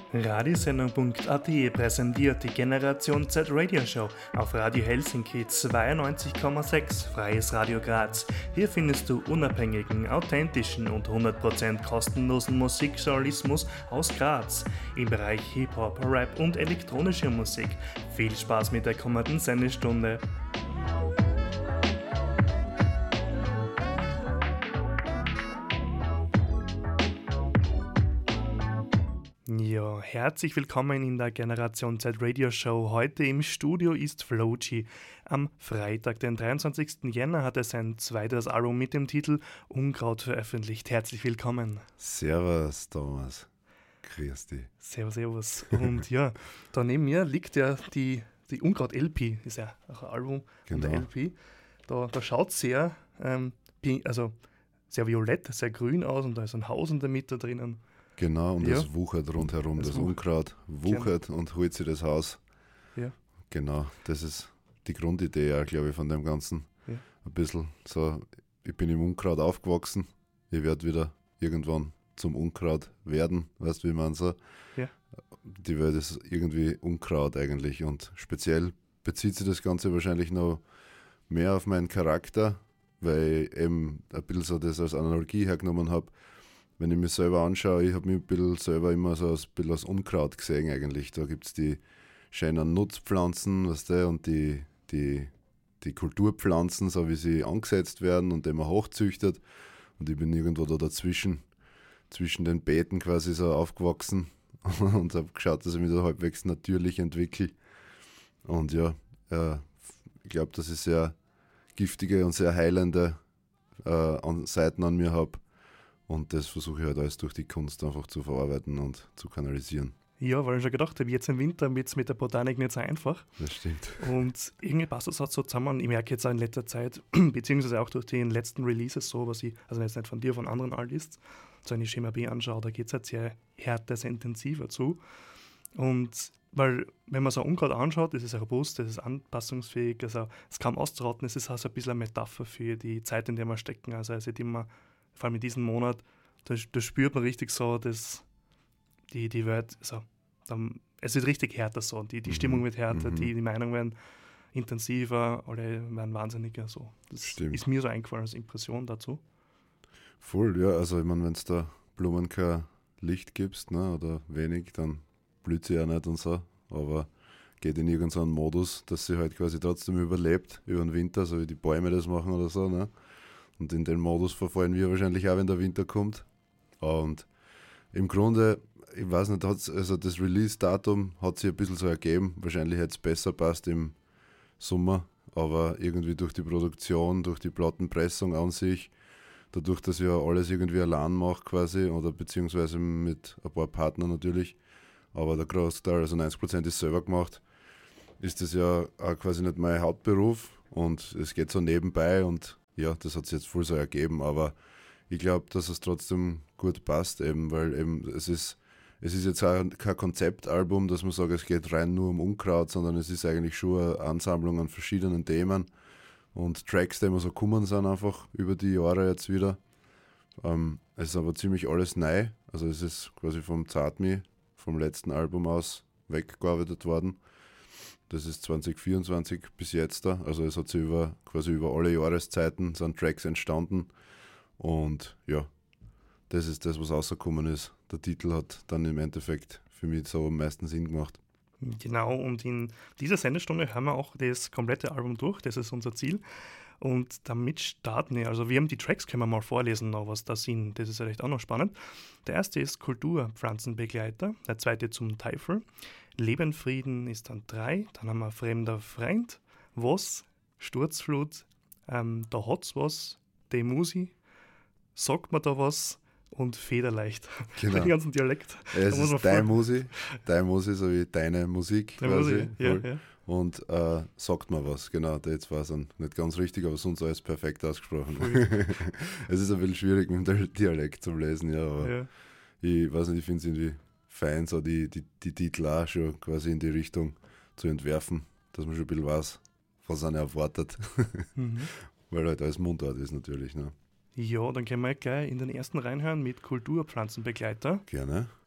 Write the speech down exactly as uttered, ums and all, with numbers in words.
Radiosendung punkt a t präsentiert die Generation Z Radio Show auf Radio Helsinki zweiundneunzig Komma sechs Freies Radio Graz. Hier findest du unabhängigen, authentischen und hundert Prozent kostenlosen Musikjournalismus aus Graz im Bereich Hip-Hop, Rap und elektronische Musik. Viel Spaß mit der kommenden Sendestunde. Ja, herzlich willkommen in der Generation Z Radio Show. Heute im Studio ist Floji. Am Freitag, den dreiundzwanzigsten Jänner, hat er sein zweites Album mit dem Titel Unkraut veröffentlicht. Herzlich willkommen. Servus, Thomas. Grüß dich. Servus, servus. Und ja, da neben mir liegt ja die, die Unkraut-L P, ist ja auch ein Album Genau. und eine L P. Da, da schaut es sehr, ähm, also sehr violett, sehr grün aus und da ist ein Haus in der Mitte drinnen. Genau, und Ja. es wuchert rundherum, Es das wuch- Unkraut wuchert Genau. und holt sich das Haus. Ja. Genau, das ist die Grundidee auch, glaube ich, von dem Ganzen. Ja. Ein bisschen so, ich bin im Unkraut aufgewachsen, ich werde wieder irgendwann zum Unkraut werden, weißt du, wie man so. Ja. Die Welt ist irgendwie Unkraut eigentlich und speziell bezieht sich das Ganze wahrscheinlich noch mehr auf meinen Charakter, weil ich eben ein bisschen so das als Analogie hergenommen habe. Wenn ich mich selber anschaue, ich habe mich ein bisschen selber immer so als, ein bisschen als Unkraut gesehen eigentlich. Da gibt es die schönen Nutzpflanzen, weißt du, und die, die, die Kulturpflanzen, so wie sie angesetzt werden und die man hochzüchtet. Und ich bin irgendwo da dazwischen, zwischen den Beeten quasi so aufgewachsen und habe geschaut, dass ich mich da halbwegs natürlich entwickle. Und ja, äh, ich glaube, dass ich sehr giftige und sehr heilende äh, an Seiten an mir habe. Und das versuche ich halt alles durch die Kunst einfach zu verarbeiten und zu kanalisieren. Ja, weil ich schon gedacht habe, jetzt im Winter wird es mit der Botanik nicht so einfach. Das stimmt. Und irgendwie passt das halt so zusammen. Ich merke jetzt auch in letzter Zeit, beziehungsweise auch durch die letzten Releases so, was ich, also jetzt nicht von dir, von anderen Artists, so eine Schema B anschaue, da geht es halt sehr härter, sehr intensiver zu. Und weil, wenn man so Unkraut anschaut, das ist robust, das ist anpassungsfähig, also es kann auszurotten, es ist auch so ein bisschen eine Metapher für die Zeit, in der wir stecken. Also es ist immer, vor allem in diesem Monat, da, da spürt man richtig so, dass die, die Welt, also, dann, es wird richtig härter so, die, die Mhm. Stimmung wird härter, Mhm. die, die Meinungen werden intensiver, alle werden wahnsinniger. So. Das Stimmt. ist mir so eingefallen als Impression dazu. Voll, ja. Also ich meine, wenn es da Blumen kein Licht gibst, ne, oder wenig, dann blüht sie ja nicht und so. Aber geht in irgendeinen Modus, dass sie halt quasi trotzdem überlebt über den Winter, so wie die Bäume das machen oder so, ne? Und in den Modus verfallen wir wahrscheinlich auch, wenn der Winter kommt. Und im Grunde, ich weiß nicht, hat's, also das Release-Datum hat sich ein bisschen so ergeben. Wahrscheinlich hätte es besser passt im Sommer, aber irgendwie durch die Produktion, durch die Plattenpressung an sich, dadurch, dass ich ja alles irgendwie allein mache quasi, oder beziehungsweise mit ein paar Partnern natürlich, aber der Großteil, also neunzig Prozent ist selber gemacht, ist das ja auch quasi nicht mein Hauptberuf und es geht so nebenbei und ja, das hat sich jetzt voll so ergeben, aber ich glaube, dass es trotzdem gut passt, eben, weil eben es ist, es ist jetzt auch kein Konzeptalbum, dass man sagt, es geht rein nur um Unkraut, sondern es ist eigentlich schon eine Ansammlung an verschiedenen Themen und Tracks, die immer so kommen sind einfach über die Jahre jetzt wieder. Ähm, es ist aber ziemlich alles neu, also es ist quasi vom Zartmi, vom letzten Album aus weggearbeitet worden. Das ist zwanzig vierundzwanzig bis jetzt da, also es hat sich über, quasi über alle Jahreszeiten sind Tracks entstanden und ja, das ist das, was rausgekommen ist. Der Titel hat dann im Endeffekt für mich so am meisten Sinn gemacht. Genau, und in dieser Sendestunde hören wir auch das komplette Album durch, das ist unser Ziel. Und damit starten wir, also wir haben die Tracks, können wir mal vorlesen, noch was da sind, das ist ja recht auch noch spannend. Der erste ist Kulturpflanzenbegleiter, der zweite zum Teufel, Leben, Frieden ist dann drei, dann haben wir Fremder Freund, Was, Sturzflut, ähm, da hat's was, De Musi, Sagt man da was und Federleicht. Genau. Den ganzen Dialekt. Es Da muss man ist deine voll- Musik, deine Musik, so wie deine Musik Der quasi. Musi, ja, voll. ja. Und äh, sagt mir was, genau, der jetzt war es dann nicht ganz richtig, aber sonst alles perfekt ausgesprochen. Es ist ein bisschen schwierig mit dem Dialekt zu lesen, ja, aber Ja. ich weiß nicht, ich finde es irgendwie fein, so die, die, die Titel auch schon quasi in die Richtung zu entwerfen, dass man schon ein bisschen weiß, was einen erwartet, Mhm. weil halt alles Mundart ist natürlich. Ne? Ja, dann können wir gleich in den ersten reinhören mit Kulturpflanzenbegleiter. Gerne.